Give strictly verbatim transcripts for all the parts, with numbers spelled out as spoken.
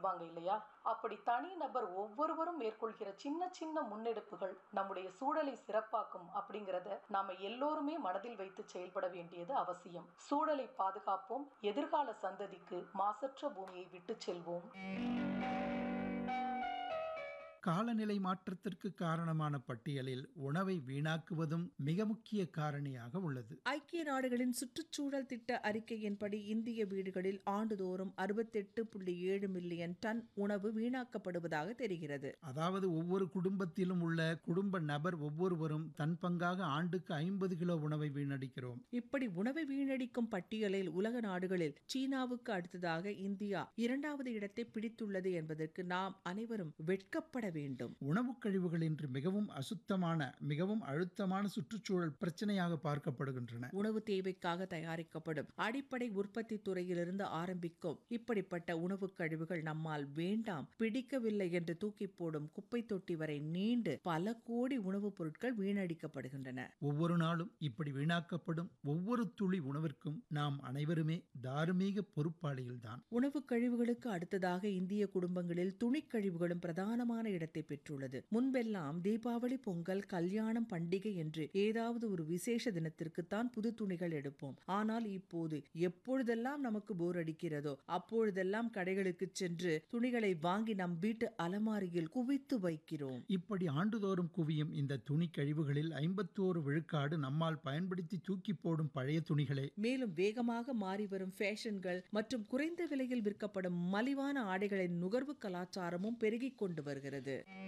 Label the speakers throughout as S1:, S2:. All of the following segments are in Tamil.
S1: சொல்லுவாங்க இல்லையா? அப்படி தனி நபர் ஒவ்வொருவரும் மேற்கொள்கிற சின்ன சின்ன முன்னெடுப்புகள் நம்முடைய சூழலை சிறப்பாக்கும் அப்படிங்கிறத நாம எல்லோருமே மனதில் வைத்து செயல்பட வேண்டியது அவசியம். சூழலை பாதுகாப்போம், எதிர்கால சந்ததிக்கு மாசற்ற பூமியை விட்டு செல்வோம்.
S2: காலநிலை மாற்றத்திற்கு காரணமான பட்டியலில் உணவை வீணாக்குவதும் மிக முக்கிய காரணியாக உள்ளது.
S3: ஐக்கிய நாடுகளின் சுற்றுச்சூழல் திட்ட அறிக்கையின்படி இந்திய வீடுகளில் ஆண்டுதோறும் அறுபத்தெட்டு புள்ளி ஏழு மில்லியன் டன் உணவு வீணாக்கப்படுவதாக தெரிகிறது.
S2: அதாவது ஒவ்வொரு குடும்பத்திலும் உள்ள குடும்ப நபர் ஒவ்வொருவரும் தன் பங்காக ஆண்டுக்கு ஐம்பது கிலோ உணவை வீணடிக்கிறோம்.
S3: இப்படி உணவை வீணடிக்கும் பட்டியலில் உலக நாடுகளில் சீனாவுக்கு அடுத்ததாக இந்தியா இரண்டாவது இடத்தை பிடித்துள்ளது என்பதற்கு நாம் அனைவரும் வெட்கப்பட வேண்டும்.
S2: உணவு கழிவுகள் இன்று மிகவும் அசுத்தமான, மிகவும் அழுத்தமான சுற்றுச்சூழல் பிரச்சனையாக பார்க்கப்படுகின்றன.
S3: உணவு தேவைக்காக தயாரிக்கப்படும் அடிப்படை உற்பத்தி துறையிலிருந்து ஆரம்பிக்கும் இப்படிப்பட்ட உணவு கழிவுகள் நம்மால் வேண்டாம், பிடிக்கவில்லை என்று தூக்கி போடும் குப்பை தொட்டி வரை நீண்டு பல கோடி உணவுப் பொருட்கள் வீணடிக்கப்படுகின்றன.
S2: ஒவ்வொரு நாளும் இப்படி வீணாக்கப்படும் ஒவ்வொரு துளி உணவிற்கும் நாம் அனைவருமே தார்மீக பொறுப்பாளிகள் தான்.
S3: உணவு கழிவுகளுக்கு அடுத்ததாக இந்திய குடும்பங்களில் துணிக்கழிவுகளும் பிரதானமான இடத்தை பெற்றுள்ளது. முன்பெல்லாம் தீபாவளி, பொங்கல், கல்யாணம், பண்டிகை என்று ஏதாவது ஒரு விசேஷ தினத்திற்குத்தான் புது துணிகள் எடுப்போம். ஆனால் இப்போது எப்பொழுதெல்லாம் நமக்கு போர் அடிக்கிறதோ அப்பொழுதெல்லாம் கடைகளுக்கு சென்று துணிகளை வாங்கி நம் வீட்டு அலமாரியில் குவித்து வைக்கிறோம்.
S2: இப்படி ஆண்டுதோறும் குவியும் இந்த துணி கழிவுகளில் ஐம்பத்தோரு விழுக்காடு நம்மால் பயன்படுத்தி தூக்கி போடும் பழைய துணிகளே.
S3: மேலும் வேகமாக மாறி வரும் ஃபேஷன்கள் மற்றும் குறைந்த விலையில் விற்கப்படும் மலிவான ஆடைகளின் நுகர்வு கலாச்சாரமும் பெருகிக் கொண்டு வருகிறது.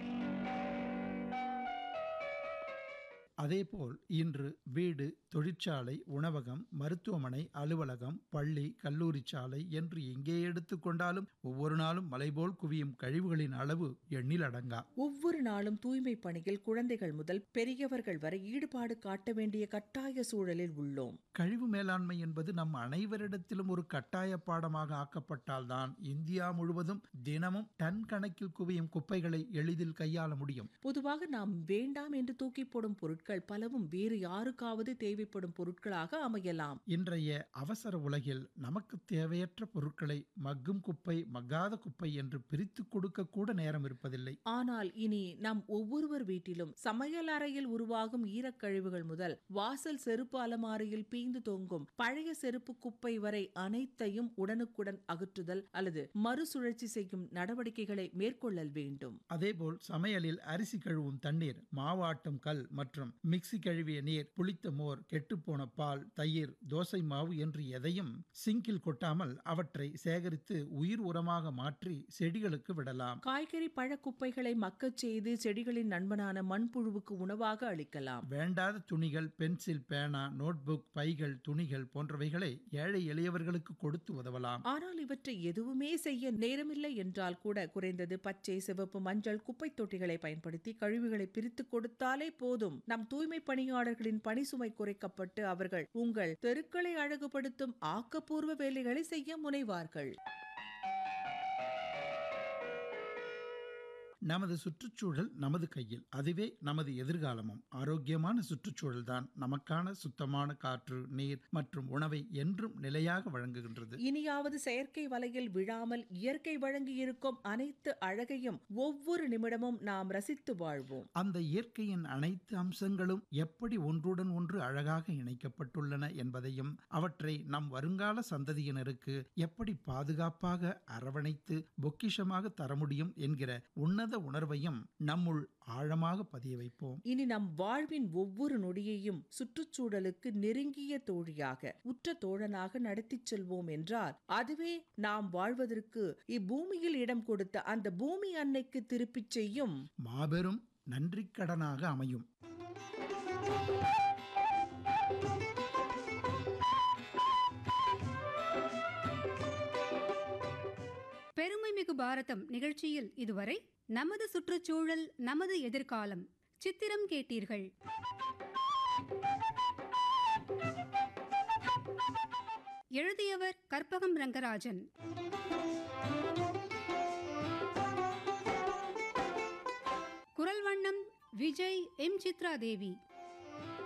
S2: அதேபோல் இன்று வீடு, தொழிற்சாலை, உணவகம், மருத்துவமனை, அலுவலகம், பள்ளி, கல்லூரி சாலை என்று எங்கே எடுத்துக்கொண்டாலும் ஒவ்வொரு நாளும் மலைபோல் குவியும் கழிவுகளின் அளவு எண்ணில் அடங்கா.
S3: ஒவ்வொரு நாளும் தூய்மை பணியில் குழந்தைகள் முதல் பெரியவர்கள் வரை ஈடுபாடு காட்ட வேண்டிய கட்டாய சூழலில் உள்ளோம்.
S2: கழிவு மேலாண்மை என்பது நம் அனைவரிடத்திலும் ஒரு கட்டாய பாடமாக ஆக்கப்பட்டால்தான் இந்தியா முழுவதும் தினமும் டன் கணக்கில் குவியும் குப்பைகளை எளிதில் கையாள முடியும்.
S3: பொதுவாக நாம் வேண்டாம் என்று தூக்கி போடும் பொருட்கள் பலவும் வேறு யாருக்காவது தேவைப்படும் பொருட்களாக அமையலாம்.
S2: இன்றைய அவசர உலகில் நமக்கு தேவையற்ற பொருட்களை மக்கும் குப்பை, மக்காத குப்பை என்று பிரித்து கொடுக்க கூட நேரம் இருப்பதில்லை.
S3: ஆனால் இனி நம் ஒவ்வொருவர் வீட்டிலும் சமையல் அறையில் உருவாகும் ஈரக்கழிவுகள் முதல் வாசல் செருப்பு அலமாரியில் பீந்து தொங்கும் பழைய செருப்பு குப்பை வரை அனைத்தையும் உடனுக்குடன் அகற்றுதல் அல்லது மறுசுழற்சி செய்யும் நடவடிக்கைகளை மேற்கொள்ளல் வேண்டும்.
S2: அதேபோல் சமையலில் அரிசி கழுவும் தண்ணீர், மாவாட்டும் கல் மற்றும் மிக்சி கழுவிய நீர், புளித்த மோர், கெட்டுப்போன பால், தயிர், தோசை மாவு என்று எதையும் சிங்கில் கொட்டாமல் அவற்றை சேகரித்து உயிர் உரமாக மாற்றி செடிகளுக்கு விடலாம்.
S3: காய்கறி பழ குப்பைகளை மக்கச் செய்து செடிகளின் நண்பனான மண்புழுவுக்கு உணவாக அளிக்கலாம்.
S2: வேண்டாத துணிகள், பென்சில், பேனா, நோட்புக், பைகள், துணிகள் போன்றவைகளை ஏழை எளியவர்களுக்கு கொடுத்து உதவலாம்.
S3: ஆனால் இவற்றை எதுவுமே செய்ய நேரமில்லை என்றால் கூட குறைந்தது பச்சை, சிவப்பு, மஞ்சள் குப்பை தொட்டிகளை பயன்படுத்தி கழிவுகளை பிரித்து கொடுத்தாலே போதும். நம் தூய்மை பணியாளர்களின் பணி சுமை குறைக்கப்பட்டு அவர்கள் உங்கள் தெருக்களை அழகுபடுத்தும் ஆக்கப்பூர்வ வேலைகளை செய்ய முனைவார்கள்.
S2: நமது சுற்றுச்சூழல் நமது கையில், அதுவே நமது எதிர்காலமும். ஆரோக்கியமான சுற்றுச்சூழல் தான் நமக்கான சுத்தமான காற்று, நீர் மற்றும் உணவை என்றும் நிலையாக வழங்குகின்றது.
S3: இனியாவது செயற்கை வலையில் விழாமல் இயற்கை வழங்கியிருக்கும் அனைத்து அழகையும் ஒவ்வொரு நிமிடமும் நாம் ரசித்து வாழ்வோம்.
S2: அந்த இயற்கையின் அனைத்து அம்சங்களும் எப்படி ஒன்றுடன் ஒன்று அழகாக இணைக்கப்பட்டுள்ளன என்பதையும் அவற்றை நம் வருங்கால சந்ததியினருக்கு எப்படி பாதுகாப்பாக அரவணைத்து பொக்கிஷமாக தர முடியும் என்கிற உன்னத உணர்வையும் நம்முள் ஆழமாக பதிய வைப்போம்.
S3: இனி நம் வாழ்வின் ஒவ்வொரு நொடியையும் சுற்றுச்சூழலுக்கு நெருங்கிய தோழியாக, உற்ற தோழனாக நடத்தி செல்வோம் என்றால் அதுவே நாம் வாழ்வதற்கு இப்பூமியில் இடம் கொடுத்த அந்த பூமி அன்னைக்கு திருப்பிச் செய்யும்
S2: மாபெரும் நன்றி கடனாக அமையும்.
S4: பெருமைமிகு பாரதம் நிகழ்ச்சியில் இதுவரை நமது சுற்றுச்சூழல் நமது எதிர்காலம் சித்திரம் கேட்டீர்கள். எழுதியவர் கற்பகம் ரங்கராஜன். குரல் வண்ணம் விஜய், எம் சித்ரா தேவி.